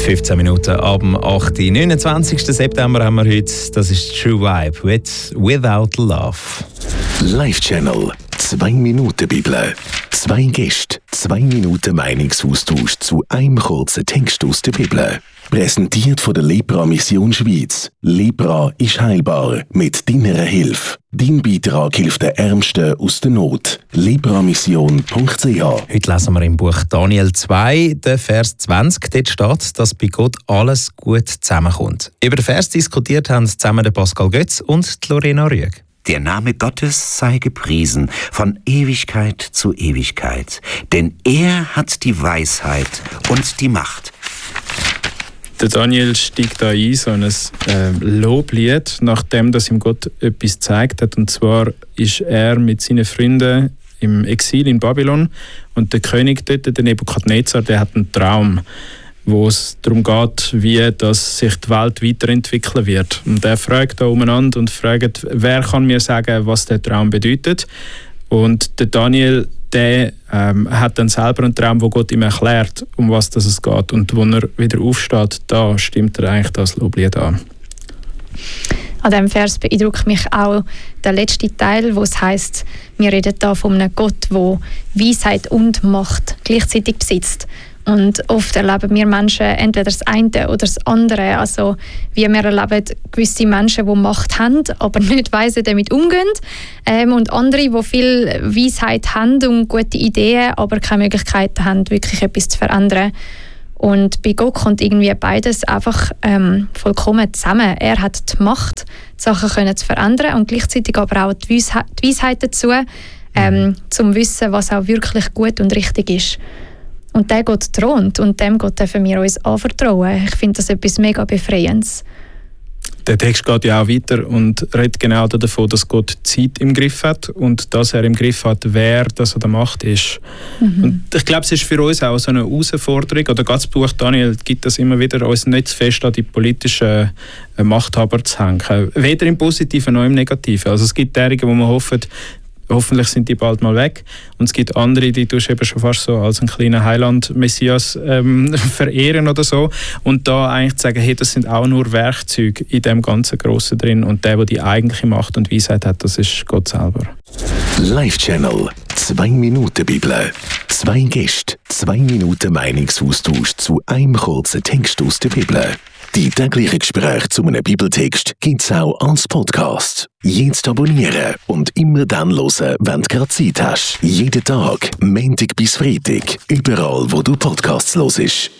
15 Minuten ab dem 8. 29. September haben wir heute. Das ist True Vibe with Without Love. Live-Channel 2 Minuten Bibel. 2 Gäste, 2 Minuten Meinungsaustausch zu einem kurzen Text aus der Bibel. Präsentiert von der Lepra Mission Schweiz. Lepra ist heilbar mit deiner Hilfe. Dein Beitrag hilft den Ärmsten aus der Not. lepramission.ch. Heute lesen wir im Buch Daniel 2, den Vers 20. Dort steht, dass bei Gott alles gut zusammenkommt. Über den Vers diskutiert haben zusammen der Pascal Götz und die Lorena Rüegg. Der Name Gottes sei gepriesen von Ewigkeit zu Ewigkeit, denn er hat die Weisheit und die Macht. Der Daniel steigt da ein, so ein Loblied, nachdem dass ihm Gott etwas gezeigt hat. Und zwar ist er mit seinen Freunden im Exil in Babylon und der König dort, der Nebukadnezar, der hat einen Traum, wo es darum geht, wie das sich die Welt weiterentwickeln wird. Und er fragt da umeinander und fragt, wer kann mir sagen, was der Traum bedeutet. Und der Daniel, der hat dann selber einen Traum, wo Gott ihm erklärt, um was es geht. Und wo er wieder aufsteht, da stimmt er eigentlich das Loblied an. An diesem Vers beeindruckt mich auch der letzte Teil, wo es heisst, wir reden hier von einem Gott, der Weisheit und Macht gleichzeitig besitzt. Und oft erleben wir Menschen entweder das eine oder das andere. Also wie wir erleben gewisse Menschen, die Macht haben, aber nicht weise damit umgehen. Und andere, die viel Weisheit haben und gute Ideen, aber keine Möglichkeiten haben, wirklich etwas zu verändern. Und bei Gott kommt irgendwie beides einfach vollkommen zusammen. Er hat die Macht, die Sachen zu verändern und gleichzeitig aber auch die Weisheit dazu, zum Wissen, was auch wirklich gut und richtig ist. Und der Gott thront und dem Gott dürfen wir uns anvertrauen. Ich finde das etwas mega Befreiendes. Der Text geht ja auch weiter und redet genau davon, dass Gott Zeit im Griff hat und dass er im Griff hat, wer das an der Macht ist. Und ich glaube, es ist für uns auch so eine Herausforderung, oder das Buch Daniel gibt das immer wieder, uns nicht zu fest an die politischen Machthaber zu hängen. Weder im Positiven noch im Negativen. Also es gibt derige, wo man hofft, hoffentlich sind die bald mal weg. Und es gibt andere, die du eben schon fast so als einen kleinen Heiland-Messias verehren oder so. Und da eigentlich zu sagen, hey, das sind auch nur Werkzeuge in dem ganzen Grossen drin. Und der die eigentliche Macht und Weisheit hat, das ist Gott selber. Live-Channel 2 Minuten Bibel. 2 Gäste, 2 Minuten Meinungsaustausch zu einem kurzen Text aus der Bibel. Die täglichen Gespräche zu einem Bibeltext gibt es auch als Podcast. Jetzt abonnieren und immer dann hören, wenn du gerade Zeit hast. Jeden Tag, Montag bis Freitag, überall wo du Podcasts hörst.